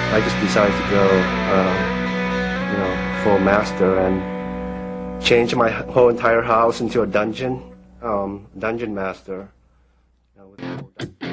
I just decided to go, full master and change my whole entire house into a dungeon master.